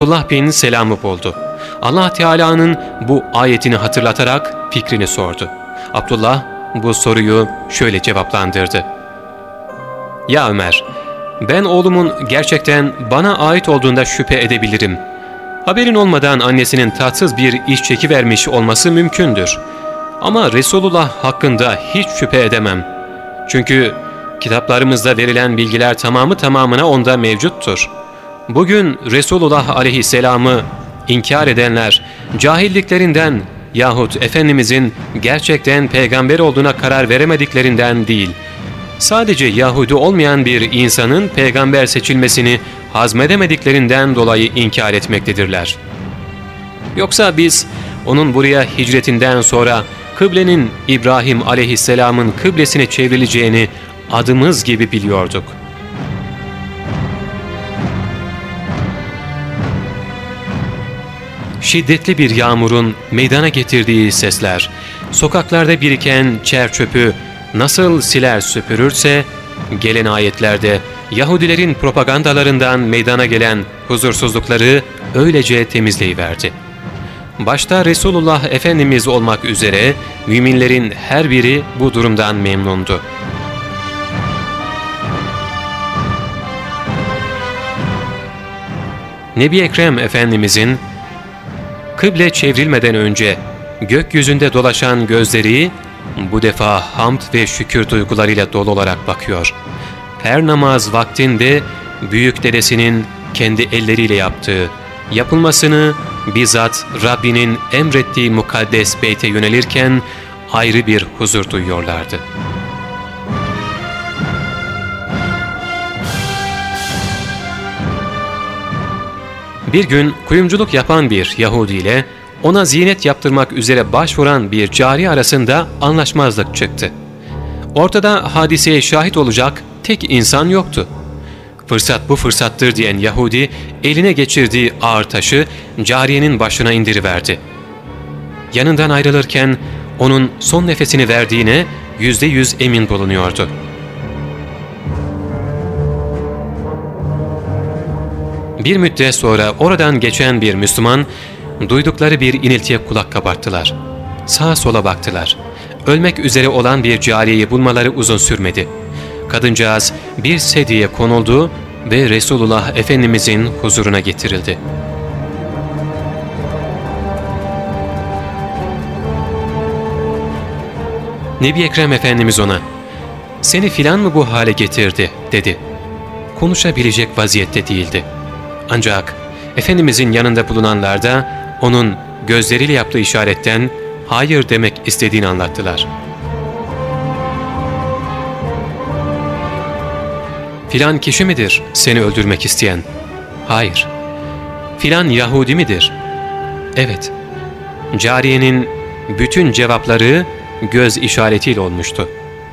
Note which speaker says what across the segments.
Speaker 1: Abdullah bin Selam'ı buldu. Allah Teala'nın bu ayetini hatırlatarak fikrini sordu. Abdullah bu soruyu şöyle cevaplandırdı. Ya Ömer, ben oğlumun gerçekten bana ait olduğunda şüphe edebilirim. Haberin olmadan annesinin tatsız bir iş çekivermiş olması mümkündür. Ama Resulullah hakkında hiç şüphe edemem. Çünkü kitaplarımızda verilen bilgiler tamamına onda mevcuttur. Bugün Resulullah aleyhisselamı inkar edenler cahilliklerinden yahut Efendimizin gerçekten peygamber olduğuna karar veremediklerinden değil, sadece Yahudi olmayan bir insanın peygamber seçilmesini hazmedemediklerinden dolayı inkar etmektedirler. Yoksa biz onun buraya hicretinden sonra kıblenin İbrahim aleyhisselamın kıblesine çevrileceğini adımız gibi biliyorduk. Şiddetli bir yağmurun meydana getirdiği sesler, sokaklarda biriken çer çöpü nasıl siler süpürürse, gelen ayetlerde Yahudilerin propagandalarından meydana gelen huzursuzlukları öylece temizleyiverdi. Başta Resulullah Efendimiz olmak üzere müminlerin her biri bu durumdan memnundu. Nebi Ekrem Efendimizin kıble çevrilmeden önce gökyüzünde dolaşan gözleri bu defa hamd ve şükür duygularıyla dolu olarak bakıyor. Her namaz vaktinde büyük dedesinin kendi elleriyle yaptığı, yapılmasını bizzat Rabbinin emrettiği mukaddes beyte yönelirken ayrı bir huzur duyuyorlardı. Bir gün kuyumculuk yapan bir Yahudi ile ona zinet yaptırmak üzere başvuran bir cari arasında anlaşmazlık çıktı. Ortada hadiseye şahit olacak tek insan yoktu. Fırsat bu fırsattır diyen Yahudi eline geçirdiği ağır taşı cariyenin başına indiriverdi. Yanından ayrılırken onun son nefesini verdiğine %100 emin bulunuyordu. Bir müddet sonra oradan geçen bir Müslüman duydukları bir iniltiye kulak kabarttılar. Sağa sola baktılar. Ölmek üzere olan bir cariyeyi bulmaları uzun sürmedi. Kadıncağız bir sedyeye konuldu ve Resulullah Efendimizin huzuruna getirildi. Nebi Ekrem Efendimiz ona, "Seni filan mı bu hale getirdi?" dedi. Konuşabilecek vaziyette değildi. Ancak Efendimizin yanında bulunanlar da onun gözleriyle yaptığı işaretten hayır demek istediğini anlattılar. "Filan kişi midir seni öldürmek isteyen?" "Hayır." "Filan Yahudi midir?" "Evet." Cariyenin bütün cevapları göz işaretiyle olmuştu.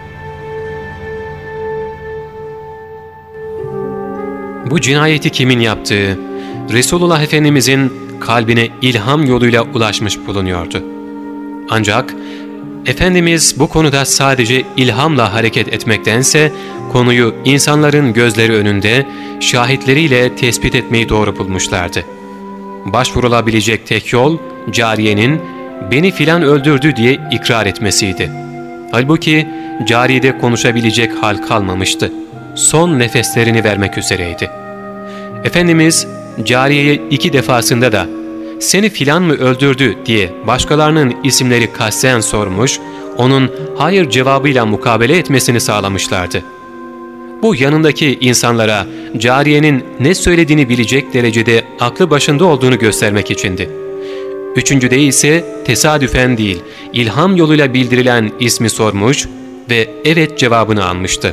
Speaker 1: Bu cinayeti kimin yaptığı, Resulullah Efendimizin kalbine ilham yoluyla ulaşmış bulunuyordu. Ancak Efendimiz bu konuda sadece ilhamla hareket etmektense konuyu insanların gözleri önünde şahitleriyle tespit etmeyi doğru bulmuşlardı. Başvurulabilecek tek yol cariyenin "beni filan öldürdü" diye ikrar etmesiydi. Halbuki cariyede konuşabilecek hal kalmamıştı. Son nefeslerini vermek üzereydi. Efendimiz cariyeye 2 defasında da "seni filan mı öldürdü" diye başkalarının isimleri kasten sormuş, onun hayır cevabıyla mukabele etmesini sağlamışlardı. Bu yanındaki insanlara cariyenin ne söylediğini bilecek derecede aklı başında olduğunu göstermek içindi. Üçüncüde ise tesadüfen değil, ilham yoluyla bildirilen ismi sormuş ve evet cevabını almıştı.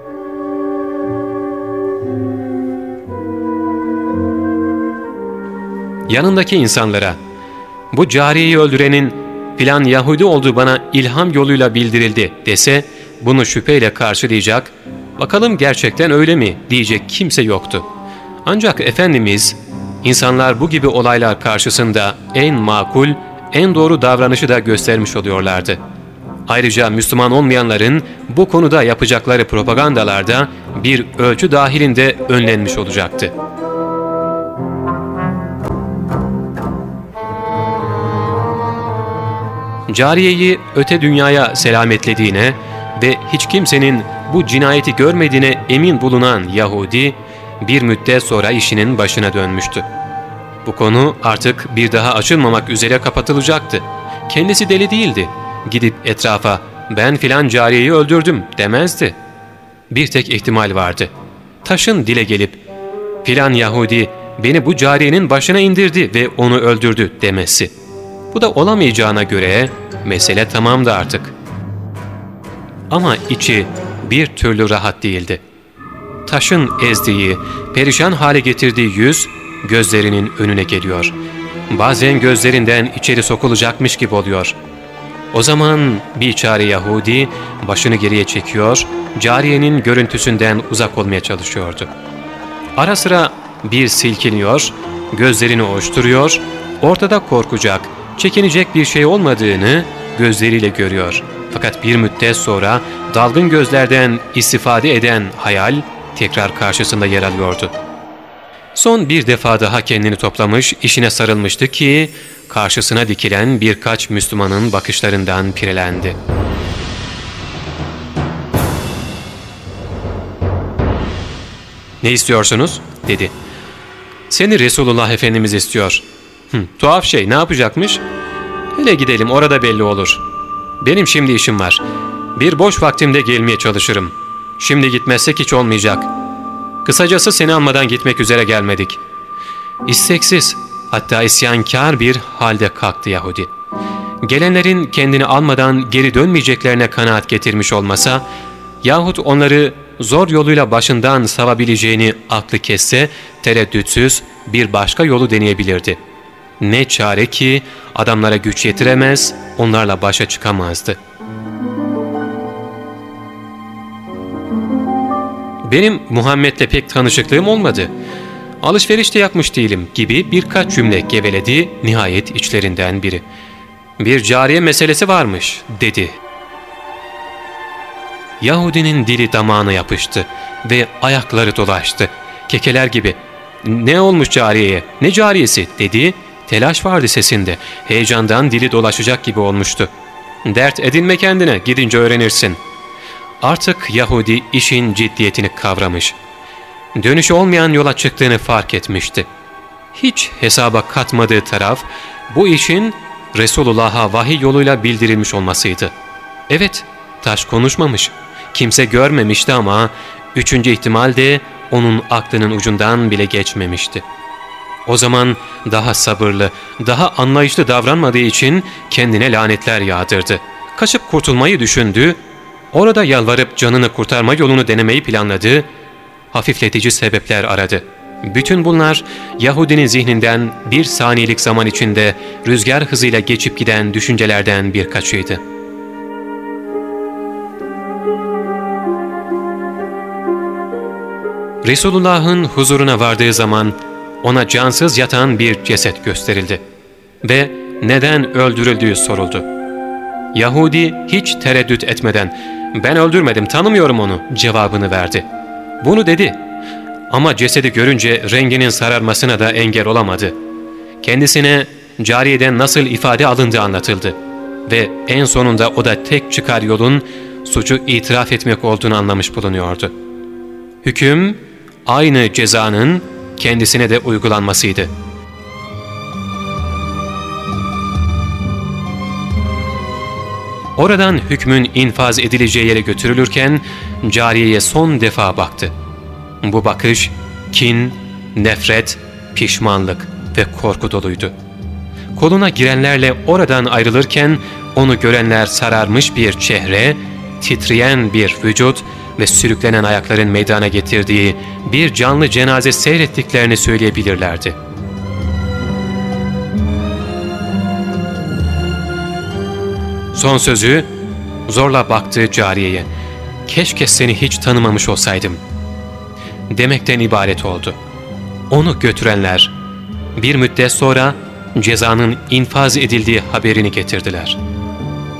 Speaker 1: Yanındaki insanlara "bu cariyeyi öldürenin filan Yahudi olduğu bana ilham yoluyla bildirildi" dese bunu şüpheyle karşılayacak, "bakalım gerçekten öyle mi?" diyecek kimse yoktu. Ancak Efendimiz insanlar bu gibi olaylar karşısında en makul, en doğru davranışı da göstermiş oluyorlardı. Ayrıca Müslüman olmayanların bu konuda yapacakları propagandalarda bir ölçü dahilinde önlenmiş olacaktı. cariyeyi öte dünyaya selametlediğine ve hiç kimsenin bu cinayeti görmediğine emin bulunan Yahudi, bir müddet sonra işinin başına dönmüştü. Bu konu artık bir daha açılmamak üzere kapatılacaktı. Kendisi deli değildi. Gidip etrafa "ben filan cariyeyi öldürdüm" demezdi. Bir tek ihtimal vardı. Taşın dile gelip "filan Yahudi beni bu cariyenin başına indirdi ve onu öldürdü" demesi. Bu da olamayacağına göre mesele tamamdı artık. Ama içi bir türlü rahat değildi. Taşın ezdiği, perişan hale getirdiği yüz gözlerinin önüne geliyor. Bazen gözlerinden içeri sokulacakmış gibi oluyor. O zaman biçare Yahudi başını geriye çekiyor, cariyenin görüntüsünden uzak olmaya çalışıyordu. Ara sıra bir silkiniyor, gözlerini ovuşturuyor, ortada korkacak, çekinecek bir şey olmadığını gözleriyle görüyor. Fakat bir müddet sonra dalgın gözlerden istifade eden hayal tekrar karşısında yer alıyordu. Son bir defa daha kendini toplamış, işine sarılmıştı ki karşısına dikilen birkaç Müslümanın bakışlarından pirelendi. "Ne istiyorsunuz?" dedi. "Seni Resulullah Efendimiz istiyor." Tuhaf şey, ne yapacakmış?" "Hele gidelim, orada belli olur. Benim şimdi işim var. Bir boş vaktimde gelmeye çalışırım. Şimdi gitmezsek hiç olmayacak. Kısacası seni almadan gitmek üzere gelmedik." İsteksiz, hatta isyankar bir halde kalktı Yahudi. Gelenlerin kendini almadan geri dönmeyeceklerine kanaat getirmiş olmasa, yahut onları zor yoluyla başından savabileceğini aklı kesse, tereddütsüz bir başka yolu deneyebilirdi. Ne çare ki adamlara güç yetiremez, onlarla başa çıkamazdı. "Benim Muhammed'le pek tanışıklığım olmadı. Alışveriş de yapmış değilim" gibi birkaç cümle geveledi nihayet içlerinden biri. "Bir cariye meselesi varmış" dedi. Yahudinin dili damağına yapıştı ve ayakları dolaştı. Kekeler gibi "Ne olmuş cariyeye, ne cariyesi?" dedi. Telaş vardı sesinde. Heyecandan dili dolaşacak gibi olmuştu. "Dert edinme kendine, gidince öğrenirsin." Artık Yahudi işin ciddiyetini kavramış. Dönüşü olmayan yola çıktığını fark etmişti. Hiç hesaba katmadığı taraf bu işin Resulullah'a vahiy yoluyla bildirilmiş olmasıydı. Evet, taş konuşmamış. Kimse görmemişti ama üçüncü ihtimal de onun aklının ucundan bile geçmemişti. O zaman daha sabırlı, daha anlayışlı davranmadığı için kendine lanetler yağdırdı. Kaçıp kurtulmayı düşündü, orada yalvarıp canını kurtarma yolunu denemeyi planladı, hafifletici sebepler aradı. Bütün bunlar Yahudinin zihninden bir saniyelik zaman içinde rüzgar hızıyla geçip giden düşüncelerden birkaçıydı. Resulullah'ın huzuruna vardığı zaman ona cansız yatan bir ceset gösterildi ve neden öldürüldüğü soruldu. Yahudi hiç tereddüt etmeden "Ben öldürmedim, tanımıyorum onu" cevabını verdi. Bunu dedi ama cesedi görünce renginin sararmasına da engel olamadı. Kendisine cariyeden nasıl ifade alındığı anlatıldı ve en sonunda o da tek çıkar yolun suçu itiraf etmek olduğunu anlamış bulunuyordu. Hüküm aynı cezanın kendisine de uygulanmasıydı. Oradan hükmün infaz edileceği yere götürülürken cariyeye son defa baktı. Bu bakış kin, nefret, pişmanlık ve korku doluydu. Koluna girenlerle oradan ayrılırken onu görenler sararmış bir çehre, titreyen bir vücut ve sürüklenen ayakların meydana getirdiği bir canlı cenaze seyrettiklerini söyleyebilirlerdi. Son sözü zorla baktığı cariyeye "Keşke seni hiç tanımamış olsaydım" demekten ibaret oldu. Onu götürenler bir müddet sonra cezanın infaz edildiği haberini getirdiler.